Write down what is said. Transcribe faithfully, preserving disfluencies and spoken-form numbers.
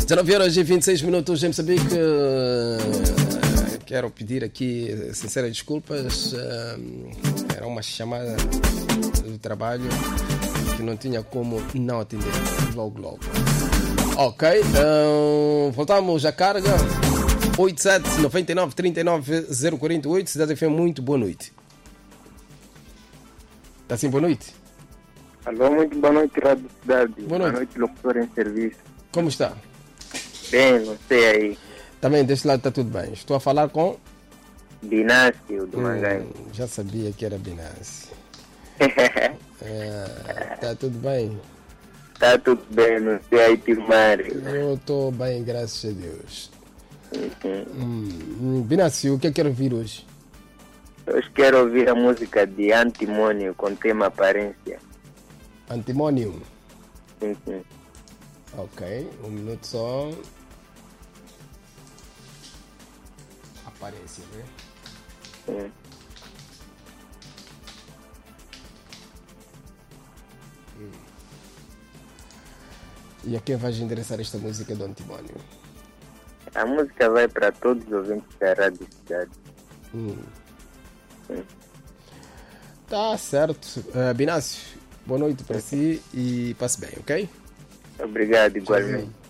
dezenove horas e vinte e seis minutos em Moçambique. Quero pedir aqui sinceras desculpas. Era uma chamada do trabalho que não tinha como não atender logo logo. Ok, então voltamos à carga. oito sete nove nove três nove zero quatro oito. Cidade F M, muito boa noite. Está sim, boa noite. Alô, muito boa noite, Rádio Cidade. Boa noite. Boa noite, locutor em serviço. Como está? Bem, você aí. Também deste lado está tudo bem. Estou a falar com Binácio, do hum, Mangai. Já sabia que era Binácio. Está é, tudo bem? Está tudo bem, não sei aí, Tilmário. Eu estou bem, graças a Deus. Uhum. Hum, Binácio, o que é que quero ouvir hoje? Hoje quero ouvir a música de Antimônio com tema Aparência. Antimônio? Sim, sim. Ok, um minuto só. Aparência, né? Sim. Hum. E a quem vais endereçar esta música do Antimônio? A música vai para todos os ouvintes da Rádio Cidade. Hum. Sim. Tá certo. Uh, Binácio, boa noite para si e passe bem, ok? Obrigado, igualmente.